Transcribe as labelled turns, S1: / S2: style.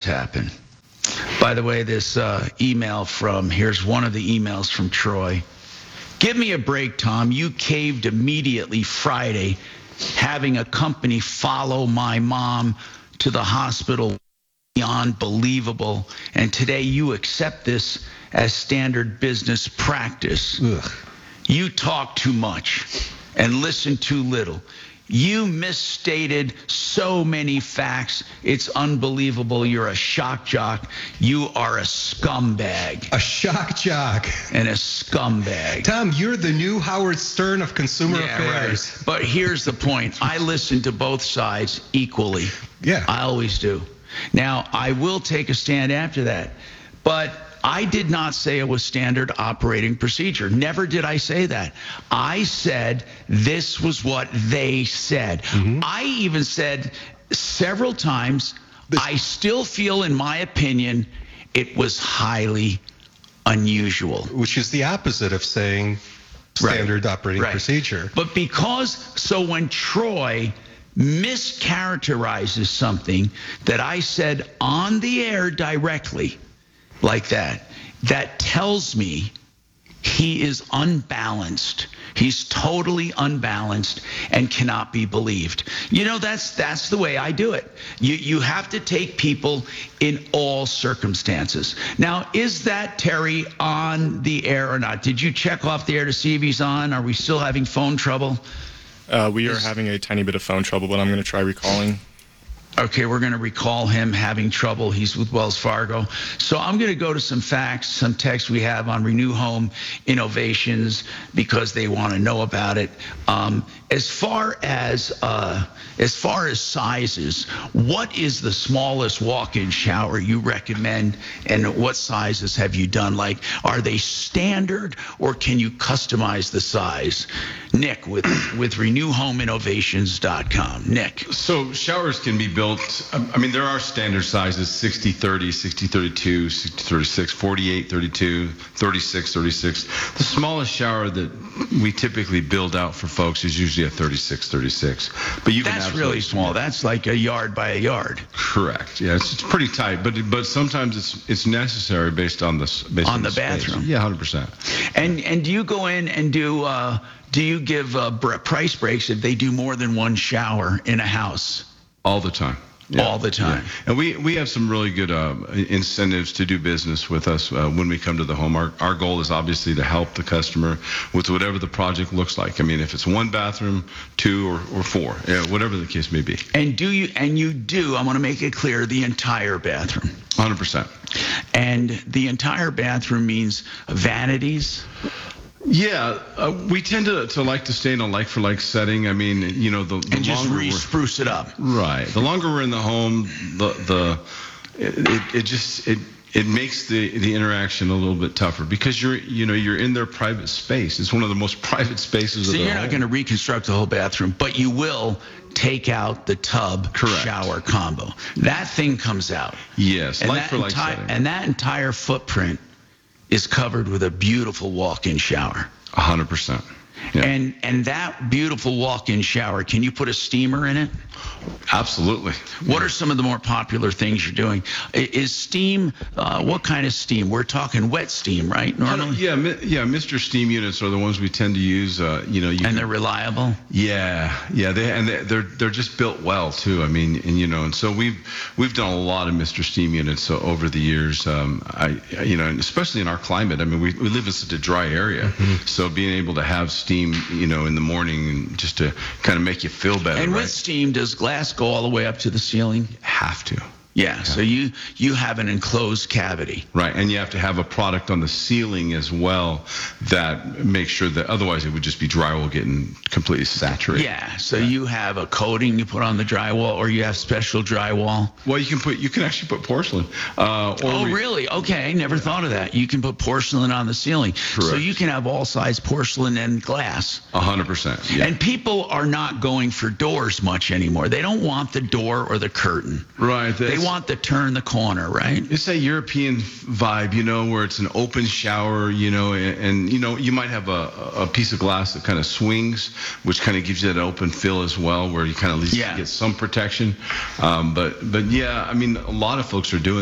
S1: happen. By the way, this here's one of the emails from Troy. Give me a break, Tom. You caved immediately Friday, having a company follow my mom to the hospital. Beyond believable. And today you accept this as standard business practice.
S2: Ugh.
S1: You talk too much and listen too little. You misstated so many facts. It's unbelievable. You're a shock jock. You are a scumbag.
S2: A shock jock.
S1: And a scumbag.
S2: Tom, you're the new Howard Stern of consumer affairs.
S1: Right. But here's the point. I listen to both sides equally.
S2: Yeah.
S1: I always do. Now, I will take a stand after that. But I did not say it was standard operating procedure. Never did I say that. I said this was what they said. Mm-hmm. I even said several times, I still feel, in my opinion, it was highly unusual.
S2: Which is the opposite of saying standard operating procedure.
S1: But so when Troy mischaracterizes something that I said on the air directly, like that tells me he is unbalanced. He's totally unbalanced and cannot be believed. You know, that's the way I do it. You have to take people in all circumstances. Now, is that Terry on the air or not? Did you check off the air to see if he's on? Are we still having phone trouble?
S3: We are having a tiny bit of phone trouble, but I'm going to try recalling.
S1: Okay, we're going to recall him having trouble. He's with Wells Fargo. So I'm going to go to some facts, some texts we have on Renew Home Innovations because they want to know about it. As far as sizes, what is the smallest walk-in shower you recommend, and what sizes have you done? Like, are they standard, or can you customize the size? Nick with RenewHomeInnovations.com. Nick.
S4: So showers can be built. I mean, there are standard sizes: 60-30, 60-32, 60-36, 48-32, 36-36. The smallest shower that we typically build out for folks is usually a 36-36. But you
S1: that's really small. That's like a yard by a yard.
S4: Correct. Yeah, it's pretty tight. But sometimes it's necessary based on the
S1: bathroom.
S4: Yeah, 100%.
S1: And do you go in and do you give price breaks if they do more than one shower in a house?
S4: All the time.
S1: Yeah. All the time.
S4: Yeah. And we have some really good incentives to do business with us when we come to the home. Our goal is obviously to help the customer with whatever the project looks like. I mean, if it's one bathroom, two, or four, whatever the case may be.
S1: And you do, I want to make it clear, the entire bathroom.
S4: 100%.
S1: And the entire bathroom means vanities?
S4: Yeah, we tend to like to stay in a like-for-like setting. I mean, you know, the
S1: and just spruce it up.
S4: Right. The longer we're in the home, it makes the interaction a little bit tougher because you're in their private space. It's one of the most private spaces of the home.
S1: So you're not going to reconstruct the whole bathroom, but you will take out the tub shower combo. That thing comes out.
S4: Yes, like-for-like setting.
S1: And that entire footprint is covered with a beautiful walk-in shower.
S4: 100%. Yeah.
S1: And that beautiful walk-in shower, can you put a steamer in it?
S4: Absolutely.
S1: What are some of the more popular things you're doing? Is steam, what kind of steam? We're talking wet steam, right, normally?
S4: Yeah, Mr. Steam units are the ones we tend to use. And
S1: they're reliable?
S4: Yeah, they're just built well, too. I mean, and so we've done a lot of Mr. Steam units over the years, and especially in our climate. I mean, we live in such a dry area, so being able to have steam, in the morning just to kind of make you feel better.
S1: And with steam, does glass go all the way up to the ceiling?
S4: Have to.
S1: Yeah, so you have an enclosed cavity.
S4: Right, and you have to have a product on the ceiling as well that makes sure that otherwise it would just be drywall getting completely saturated.
S1: Yeah, so you have a coating you put on the drywall, or you have special drywall?
S4: Well, you can actually put porcelain.
S1: Really? Okay, never thought of that. You can put porcelain on the ceiling.
S4: Correct.
S1: So you can have all size porcelain and glass.
S4: 100%. Yeah.
S1: And people are not going for doors much anymore. They don't want the door or the curtain.
S4: Right.
S1: They want to turn the corner, right?
S4: It's a European vibe, where it's an open shower, and you might have a piece of glass that kind of swings, which kind of gives you that open feel as well, where you kind of at least get some protection. But yeah, I mean, a lot of folks are doing